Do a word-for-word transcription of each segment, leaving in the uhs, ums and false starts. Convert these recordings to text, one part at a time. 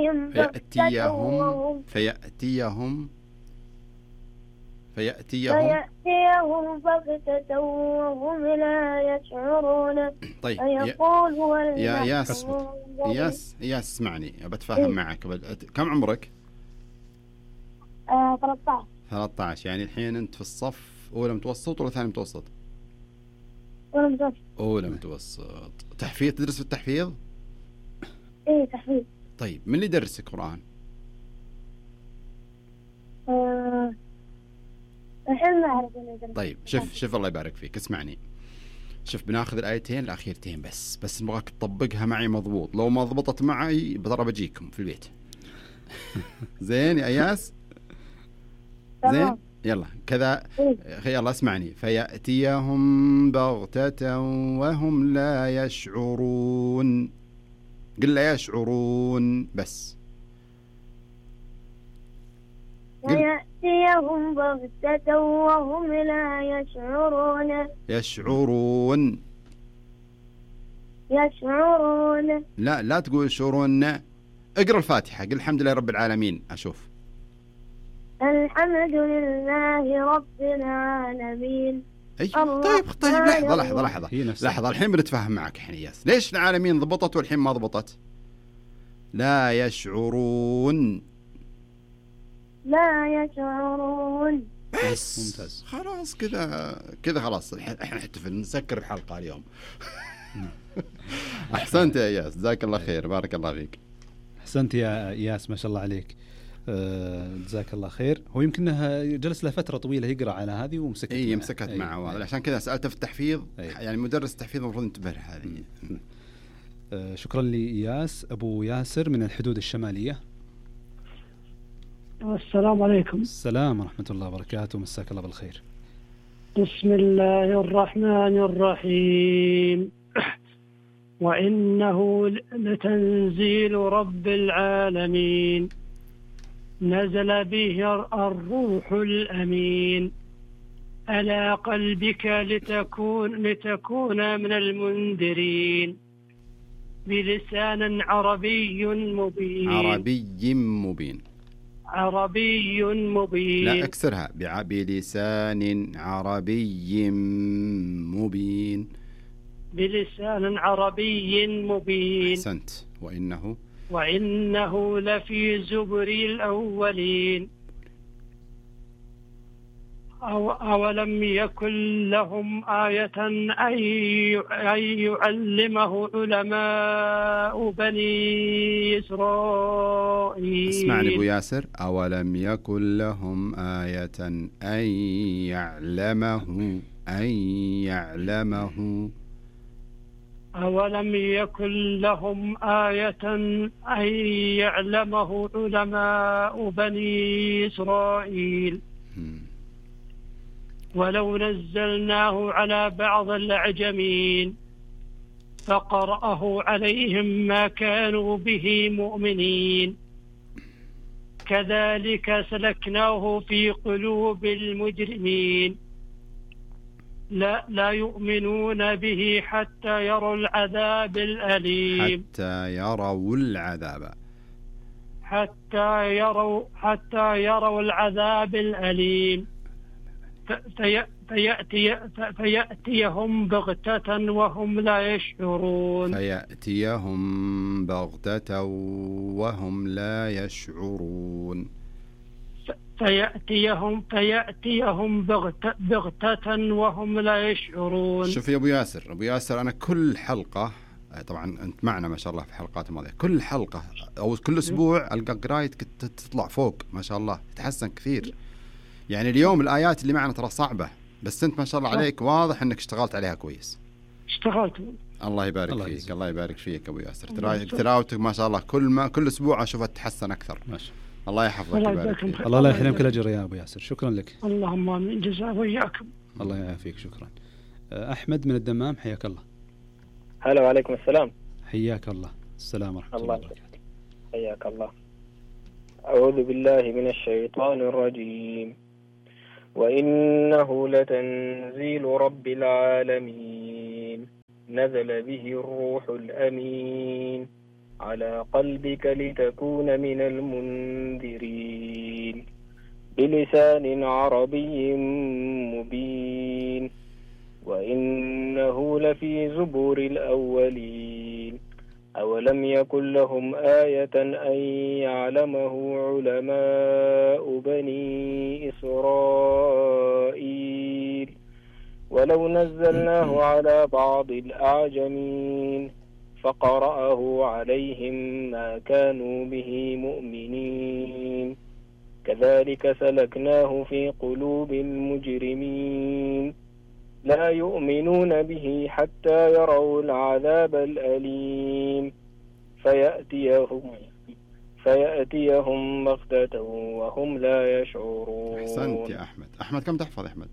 فيأتيهم فيأتيهم فيأتيهم فيأتيهم بغتة وهم لا يشعرون. طيب فيقول هو يا ياس ياس ياس اسمعني بتفاهم إيه؟ معك. كم عمرك؟ آه ثلاثة عشر. ثلاثة عشر. يعني الحين أنت في الصف أولى متوسط ولا ثاني متوسط؟ ولا متوسط. أولى متوسط. تحفيظ؟ تدرس في التحفيظ؟ إيه تحفيظ. طيب من اللي يدرسك قرآن؟ آه الحين ما أعرف. طيب شوف شوف الله يبارك فيك، اسمعني. شوف بناخذ الآيتين الأخيرتين بس بس نبغاك تطبقها معي مضبوط. لو ما ضبطت معي ترى بجيكم في البيت. زين يا أياس؟ زين يلا كذا. يلا اسمعني. فيأتيهم بغتة وهم لا يشعرون. قل لا يشعرون بس. فيأتيهم بغتة وهم لا يشعرون. يشعرون يشعرون. لا لا تقول يشعرون. اقرأ الفاتحة. قل الحمد لله رب العالمين. أشوف الحمد لله رب العالمين. أي طيب طيب لحظة لحظة لحظة لحظة الحين بنتفاهم معك الحين ياس. ليش العالمين ضبطت والحين ما ضبطت؟ لا يشعرون. لا يشعرون بس ممتاز. خلاص كذا كذا خلاص. احنا نحتفل نسكر الحلقة اليوم. أحسنت يا إياس جزاك الله خير. بارك الله فيك. أحسنت يا إياس ما شاء الله عليك. جزاك الله خير. هو يمكنها جلس له فترة طويلة يقرأ على هذه ومسكت. إيه مسكت معه. أيه. عشان كذا سألته في التحفيظ. أيه. يعني مدرس التحفيظ المفروض ينتبه هذه. أه شكرا لإياس. أبو ياسر من الحدود الشمالية. السلام عليكم. السلام ورحمة الله وبركاته. مساك الله بالخير. بسم الله الرحمن الرحيم. وإنه لتنزيل رب العالمين نزل به الروح الأمين على قلبك لتكون لتكون من المنذرين بلسان عربي مبين. عربي مبين. عربي مبين. لا اكسرها. بلسان عربي مبين. بلسان عربي مبين. أحسنت. وإنه وإنه لفي زبر الأولين. أو أولم يكن لهم آية أن يعلمه علماء بني إسرائيل. اسمعني أبو ياسر. أولم يكن لهم آية أن يعلمه أن يعلمه أولم يكن لهم آية أن يعلمه علماء بني إسرائيل. ولو نزلناه على بعض الأعجمين فقرأه عليهم ما كانوا به مؤمنين كذلك سلكناه في قلوب المجرمين لا لا يؤمنون به حتى يروا العذاب الأليم. حتى يروا العذاب. حتى يروا حتى يروا العذاب الأليم. فيأتي فيأتيهم بغتة وهم لا يشعرون. فيأتيهم بغتة وهم لا يشعرون. فيأتيهم فيأتيهم بغتة, بغتة وهم لا يشعرون. شوف يا أبو ياسر. أبو ياسر أنا كل حلقة طبعا أنت معنا ما شاء الله في حلقات الماضية كل حلقة أو كل أسبوع ألقى قرايتك تطلع فوق ما شاء الله تحسن كثير. يعني اليوم الآيات اللي معنا ترى صعبة بس أنت ما شاء الله عليك واضح أنك اشتغلت عليها كويس. اشتغلت. الله يبارك الله فيك يزيد. الله يبارك فيك أبو ياسر. تلاوتك ما شاء الله كل ما كل أسبوع أشوفها تتحسن أكثر. ماشي. الله يحفظك ويبارك فيك. الله لا يحرمك الأجر يا أبو ياسر. شكرا لك. اللهم آمين. جزاك وإياكم. الله يعافيك. شكرا. أحمد من الدمام حياك الله. هلا وعليكم السلام. حياك الله. السلام ورحمة الله وبركاته. حياك الله. أعوذ بالله من الشيطان الرجيم. وإنه لتنزيل رب العالمين نزل به الروح الأمين على قلبك لتكون من المنذرين بلسان عربي مبين وإنه لفي زبور الأولين أولم يكن لهم آية أن يعلمه علماء بني إسرائيل ولو نزلناه على بعض الأعجمين فقرأه عليهم ما كانوا به مؤمنين كذلك سلكناه في قلوب المجرمين لا يؤمنون به حتى يروا العذاب الأليم فيأتيهم فيأتيهم بغتة وهم لا يشعرون. أحسنت يا أحمد. أحمد كم تحفظ يا أحمد؟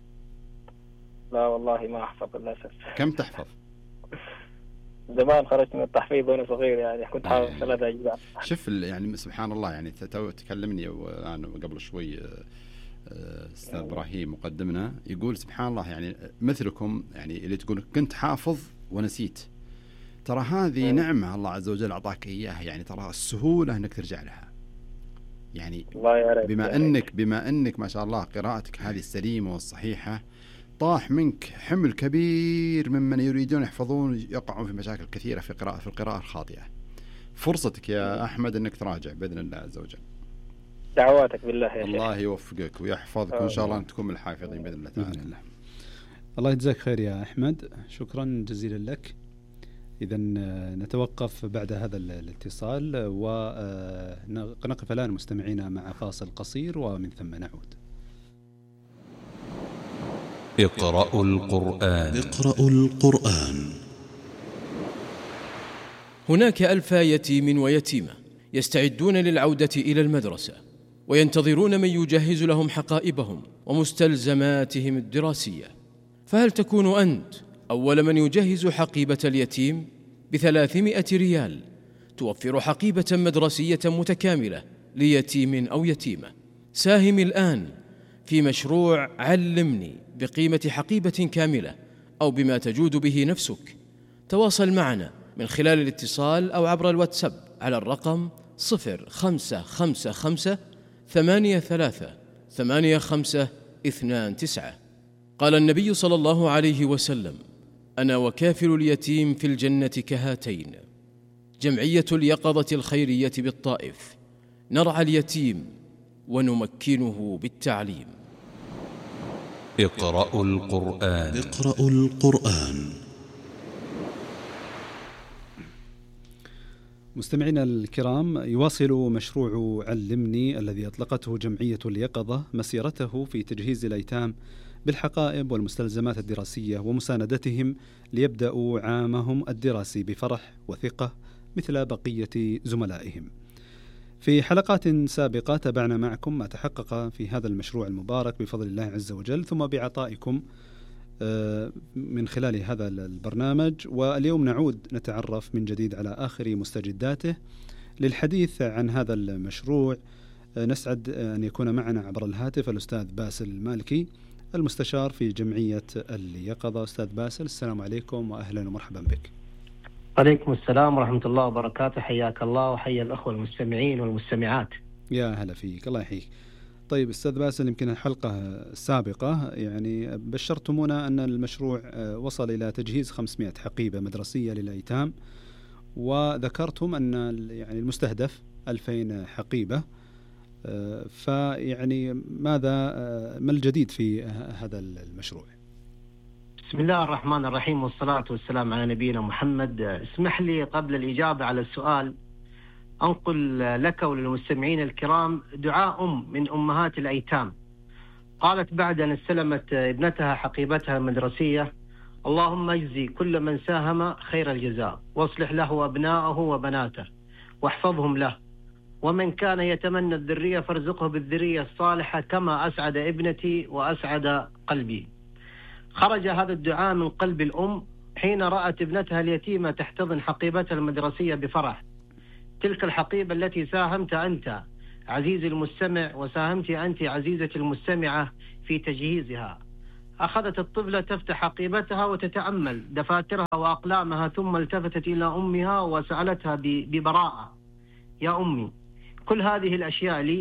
لا والله ما أحفظ للأسف. كم تحفظ؟ زمان خرجت من التحفيظ وأنا صغير يعني كنت حافظ آه. ثلاثة أجزاء. شوف يعني سبحان الله يعني تو تكلمني وأنا قبل شوي أستاذ إبراهيم مقدمنا يقول سبحان الله يعني مثلكم يعني اللي تقول كنت حافظ ونسيت، ترى هذه نعمة الله عز وجل أعطاك إياها، يعني ترى السهولة أنك ترجع لها يعني بما أنك بما أنك ما شاء الله قراءتك هذه السليمة والصحيحة طاح منك حمل كبير ممن يريدون يحفظون يقعون في مشاكل كثيرة في قراءة في القراءة الخاطئة. فرصتك يا أحمد أنك تراجع بإذن الله عز وجل. دعواتك بالله يا الله شيخ. يوفقك ويحفظك وإن شاء الله أن تكون من الحافظين بإذن الله تعالى. بإذن الله. الله يجزاك خير يا أحمد، شكرا جزيلا لك. إذا نتوقف بعد هذا الاتصال ونقف الآن مستمعينا مع فاصل قصير ومن ثم نعود. اقرأوا القرآن. اقرأوا القرآن. هناك ألفا يتيم ويتيمة يستعدون للعودة إلى المدرسة وينتظرون من يجهز لهم حقائبهم ومستلزماتهم الدراسية، فهل تكون أنت أول من يجهز حقيبة اليتيم؟ بثلاثمائة ريال توفر حقيبة مدرسية متكاملة ليتيم أو يتيمة. ساهم الآن في مشروع علمني بقيمة حقيبة كاملة أو بما تجود به نفسك. تواصل معنا من خلال الاتصال أو عبر الواتساب على الرقم صفر خمسة خمسة خمسة ثمانية ثلاثة ثمانية خمسة اثنان تسعة. قال النبي صلى الله عليه وسلم: أنا وكافل اليتيم في الجنة كهاتين. جمعية اليقظة الخيرية بالطائف، نرعى اليتيم ونمكنه بالتعليم. اقرأوا القرآن. اقرأوا القرآن. مستمعينا الكرام، يواصل مشروع علمني الذي أطلقته جمعية اليقظة مسيرته في تجهيز الأيتام بالحقائب والمستلزمات الدراسية ومساندتهم ليبدأوا عامهم الدراسي بفرح وثقة مثل بقية زملائهم. في حلقات سابقة تابعنا معكم ما تحقق في هذا المشروع المبارك بفضل الله عز وجل، ثم بعطائكم من خلال هذا البرنامج، واليوم نعود نتعرف من جديد على آخر مستجداته. للحديث عن هذا المشروع نسعد أن يكون معنا عبر الهاتف الأستاذ باسل المالكي المستشار في جمعية اليقظة. أستاذ باسل، السلام عليكم وأهلا ومرحبا بك. عليكم السلام ورحمة الله وبركاته، حياك الله وحيا الأخوة المستمعين والمستمعات. يا هلا فيك، الله يحييك. طيب أستاذ باسل، يمكن الحلقة السابقة يعني بشرتمونا أن المشروع وصل إلى تجهيز خمسمائة حقيبة مدرسية للأيتام، وذكرتم أن يعني المستهدف ألفين حقيبة، فيعني ماذا ما الجديد في هذا المشروع؟ بسم الله الرحمن الرحيم والصلاة والسلام على نبينا محمد. اسمح لي قبل الإجابة على السؤال أنقل لك وللمستمعين الكرام دعاء أم من أمهات الأيتام، قالت بعد أن استلمت ابنتها حقيبتها المدرسية: اللهم اجزي كل من ساهم خير الجزاء، واصلح له أبناءه وبناته واحفظهم له، ومن كان يتمنى الذرية فارزقه بالذرية الصالحة كما أسعد ابنتي وأسعد قلبي. خرج هذا الدعاء من قلب الأم حين رأت ابنتها اليتيمة تحتضن حقيبتها المدرسية بفرح. تلك الحقيبة التي ساهمت أنت عزيزي المستمع وساهمت أنت عزيزتي المستمعة في تجهيزها. أخذت الطفلة تفتح حقيبتها وتتأمل دفاترها وأقلامها، ثم التفتت إلى أمها وسألتها ببراءة: يا أمي، كل هذه الأشياء لي؟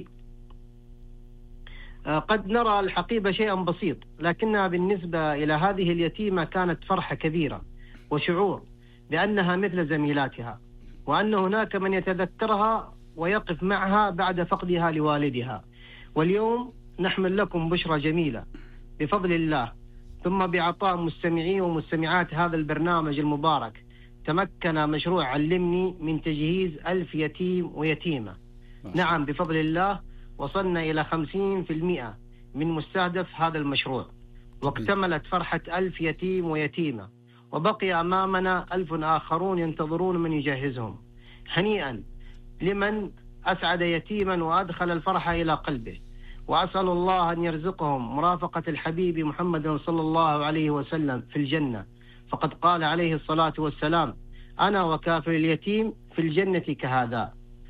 قد نرى الحقيبة شيئا بسيط، لكنها بالنسبة إلى هذه اليتيمة كانت فرحة كبيرة وشعور بأنها مثل زميلاتها، وأن هناك من يتذكرها ويقف معها بعد فقدها لوالدها. واليوم نحمل لكم بشرى جميلة بفضل الله، ثم بعطاء مستمعي ومستمعات هذا البرنامج المبارك. تمكن مشروع علمني من تجهيز ألف يتيم ويتيمة. نعم بفضل الله وصلنا إلى خمسين بالمئة من مستهدف هذا المشروع، واكتملت فرحة ألف يتيم ويتيمة، وبقي أمامنا ألف آخرون ينتظرون من يجهزهم. هنيئا لمن أسعد يتيما وأدخل الفرحة إلى قلبه، وأسأل الله أن يرزقهم مرافقة الحبيب محمد صلى الله عليه وسلم في الجنة، فقد قال عليه الصلاة والسلام: أنا وكافل اليتيم في الجنة كهذا.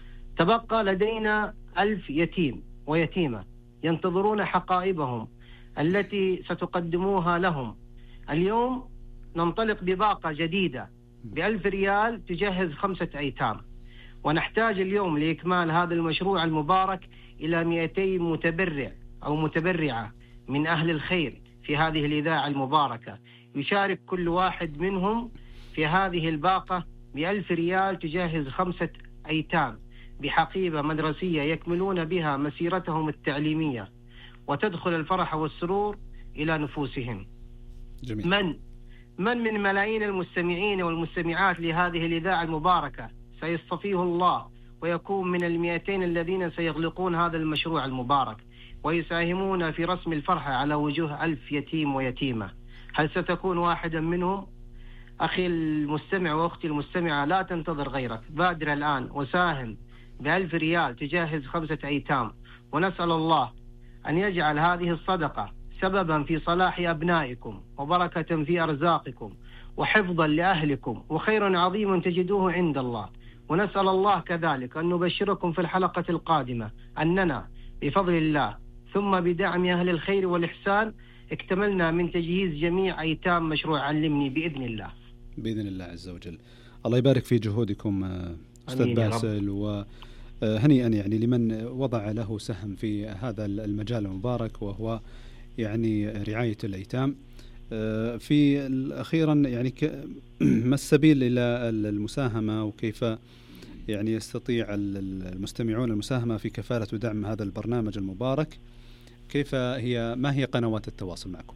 تبقى لدينا ألف يتيم ويتيمة ينتظرون حقائبهم التي ستقدموها لهم. اليوم ننطلق بباقة جديدة بألف ريال تجهز خمسة أيتام، ونحتاج اليوم لإكمال هذا المشروع المبارك إلى مئتين متبرع أو متبرعة من أهل الخير في هذه الإذاعة المباركة. يشارك كل واحد منهم في هذه الباقة بألف ريال تجهز خمسة أيتام بحقيبة مدرسية يكملون بها مسيرتهم التعليمية، وتدخل الفرح والسرور إلى نفوسهم. جميل. من من من ملايين المستمعين والمستمعات لهذه الإذاعة المباركة سيصطفيه الله ويكون من المئتين الذين سيغلقون هذا المشروع المبارك ويساهمون في رسم الفرحة على وجوه ألف يتيم ويتيمة؟ هل ستكون واحدا منهم؟ أخي المستمع وأختي المستمعة، لا تنتظر غيرك، بادر الآن وساهم بألف ريال تجهز خمسة أيتام، ونسأل الله أن يجعل هذه الصدقة سببا في صلاح أبنائكم وبركة في أرزاقكم وحفظا لأهلكم وخير عظيم تجدوه عند الله. ونسأل الله كذلك أن نبشركم في الحلقة القادمة أننا بفضل الله ثم بدعم أهل الخير والإحسان اكتملنا من تجهيز جميع أيتام مشروع علمني بإذن الله. بإذن الله عز وجل. الله يبارك في جهودكم أستاذ باسل، وهنيئا يعني لمن وضع له سهم في هذا المجال المبارك وهو يعني رعاية الأيتام. في أخيرا يعني ما السبيل إلى المساهمة، وكيف يعني يستطيع المستمعون المساهمة في كفالة ودعم هذا البرنامج المبارك؟ كيف هي ما هي قنوات التواصل معكم؟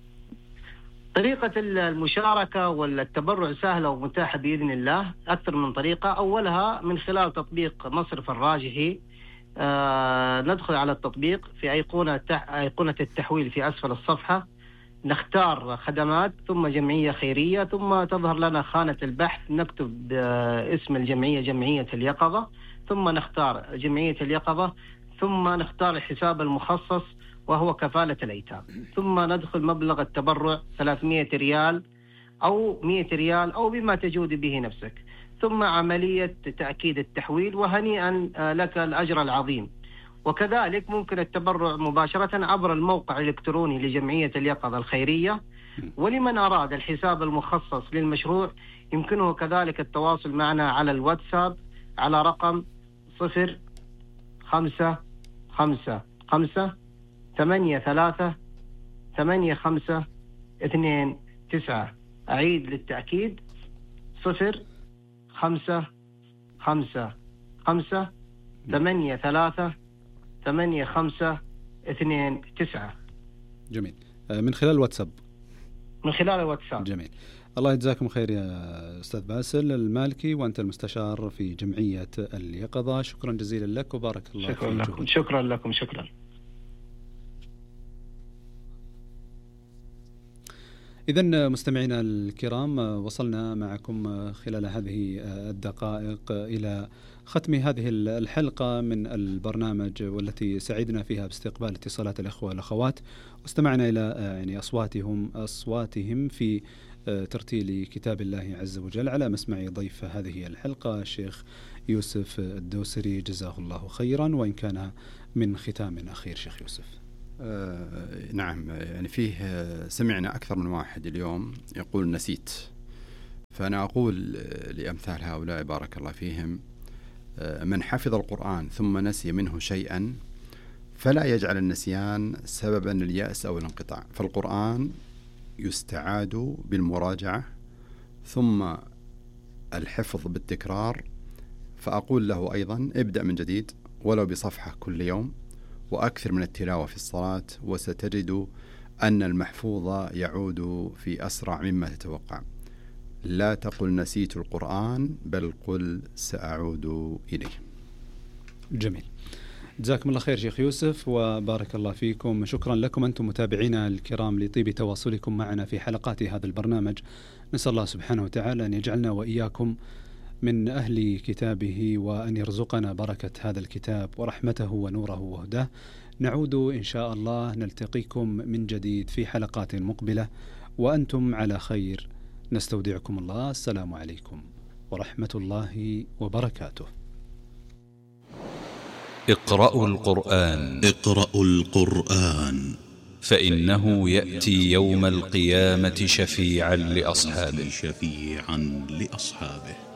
طريقة المشاركة والتبرع سهلة ومتاحة بإذن الله، أكثر من طريقة. أولها من خلال تطبيق مصرف الراجحي. آه ندخل على التطبيق في أيقونة أيقونة التحويل في أسفل الصفحة، نختار خدمات ثم جمعية خيرية، ثم تظهر لنا خانة البحث، نكتب اسم الجمعية جمعية اليقظة، ثم نختار جمعية اليقظة، ثم نختار الحساب المخصص وهو كفالة الأيتام، ثم ندخل مبلغ التبرع ثلاثمئة ريال أو مئة ريال أو بما تجود به نفسك، ثم عملية تأكيد التحويل، وهنيئا لك الأجر العظيم. وكذلك ممكن التبرع مباشرة عبر الموقع الإلكتروني لجمعية اليقظة الخيرية. ولمن أراد الحساب المخصص للمشروع يمكنه كذلك التواصل معنا على الواتساب على رقم صفر خمسة خمسة خمسة ثمانية ثلاثة ثمانية خمسة اثنين تسعة. أعيد للتأكيد: صفر خمسة خمسة خمسة ثمانية ثلاثة ثمانية خمسة اثنين تسعة. جميل. من خلال الواتساب. من خلال الواتساب. جميل. الله يجزاكم خير يا أستاذ باسل المالكي، وأنت المستشار في جمعية اليقظة. شكرا جزيلا لك وبارك الله شكرا لكم. جهود. شكرا لكم. شكرا. إذن مستمعينا الكرام، وصلنا معكم خلال هذه الدقائق إلى ختم هذه الحلقة من البرنامج، والتي سعدنا فيها باستقبال اتصالات الأخوة والأخوات، واستمعنا إلى يعني أصواتهم أصواتهم في ترتيل كتاب الله عز وجل على مسمع ضيف هذه الحلقة الشيخ يوسف الدوسري، جزاه الله خيرا. وإن كان من ختام أخير شيخ يوسف. آه نعم، يعني فيه سمعنا أكثر من واحد اليوم يقول نسيت. فأنا أقول لأمثال هؤلاء بارك الله فيهم، من حفظ القرآن ثم نسي منه شيئا فلا يجعل النسيان سببا لليأس أو الانقطاع، فالقرآن يستعاد بالمراجعة ثم الحفظ بالتكرار. فأقول له أيضا ابدأ من جديد ولو بصفحة كل يوم، وأكثر من التلاوة في الصلاة، وستجد أن المحفوظ يعود في أسرع مما تتوقع. لا تقل نسيت القرآن، بل قل سأعود إليه. جميل، جزاكم الله خير شيخ يوسف وبارك الله فيكم. شكرا لكم أنتم متابعينا الكرام لطيب تواصلكم معنا في حلقات هذا البرنامج. نسأل الله سبحانه وتعالى أن يجعلنا وإياكم من أهل كتابه، وأن يرزقنا بركة هذا الكتاب ورحمته ونوره وهداه. نعود إن شاء الله نلتقيكم من جديد في حلقات مقبلة وأنتم على خير. نستودعكم الله. السلام عليكم ورحمة الله وبركاته. اقرأوا القرآن. اقرأوا القرآن فإنه يأتي يوم القيامة شفيعا لأصحابه. شفيعا لأصحابه.